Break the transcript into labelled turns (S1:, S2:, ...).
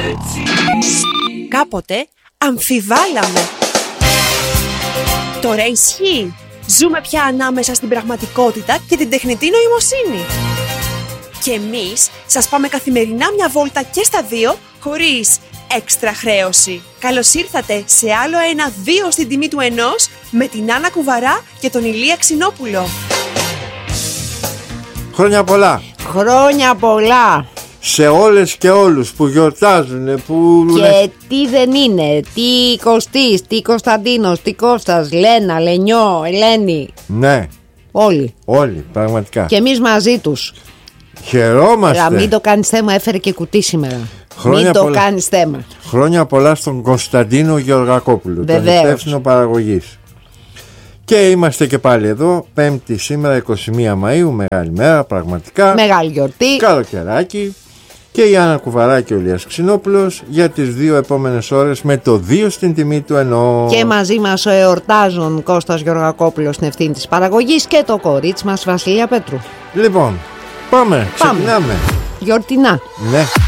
S1: Κάποτε αμφιβάλαμε. Τώρα ισχύει. Ζούμε πια ανάμεσα στην πραγματικότητα και την τεχνητή νοημοσύνη. Και εμείς σας πάμε καθημερινά μια βόλτα και στα δύο, χωρίς έξτρα χρέωση. Καλώς ήρθατε σε άλλο ένα 2 στην τιμή του 1 με την Άννα Κουβαρά και τον Ηλία Ξινόπουλο.
S2: Χρόνια πολλά.
S3: Χρόνια πολλά.
S2: Σε όλες και όλους που γιορτάζουν, που...
S3: Και τι δεν είναι, τι Κωστής, τι Κωνσταντίνος, τι Κώστας, Λένα, Λενιό, Ελένη.
S2: Ναι.
S3: Όλοι,
S2: πραγματικά.
S3: Και εμείς μαζί τους.
S2: Χαιρόμαστε.
S3: Μην το κάνεις θέμα, έφερε και κουτί σήμερα.
S2: Χρόνια
S3: μην
S2: πολλά.
S3: Το κάνεις θέμα.
S2: Χρόνια πολλά στον Κωνσταντίνο Γεωργακόπουλο, τον υπεύθυνο παραγωγής. Και είμαστε και πάλι εδώ, Πέμπτη σήμερα 21 Μαΐου, μεγάλη μέρα πραγματικά.
S3: Μεγάλη γιορτή.
S2: Καλοκαιράκι. Και η Άννα Κουβαρά και ο Ηλίας Ξινόπουλος για τις 2 επόμενες ώρες με το 2 στην τιμή του 1.
S3: Και μαζί μας ο εορτάζων Κώστας Γεωργακόπουλος στην ευθύνη της παραγωγής και το κορίτσι μας Βασιλεία Πέτρου.
S2: Λοιπόν, πάμε. Ξεκινάμε.
S3: Γιορτινά.
S2: Ναι.